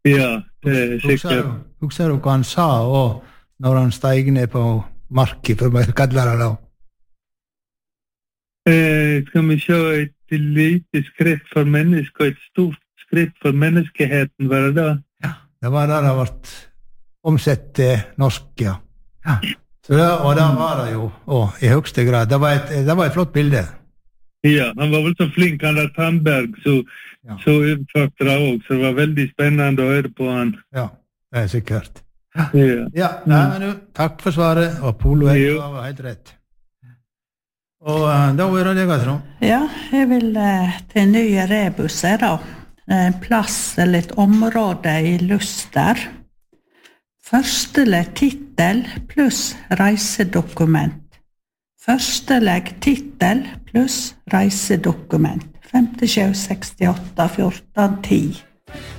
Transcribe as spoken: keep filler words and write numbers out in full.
Ja, det er sikkert. Husker du hva han sa og når han steg ned på marken, for å kalle det da? Eh, skal vi se et lite skritt for mennesket og et stort skritt for menneskeheten, var det da? Ja, det var det det ble omsett til norsk, ja. Ja. Så det, og det var det jo, og i høyeste grad. Det var et, det var et flott bilde. Ja, han var vel så flink, han der Tandberg, så, ja. så utførte det også, så det var veldig spennende å høre på han. Ja, det er sikkert. Ja, ja. ja nei, men du, takk for svaret, og Polo var helt rett. Og uh, da er det deg, Trond. Ja, jeg vil uh, til nye rebusser da. En plass eller et område i Luster. Førstelegg titel pluss reisedokument. Førstelegg titel pluss reisedokument. femtisju sekstiåtte fjorten ti.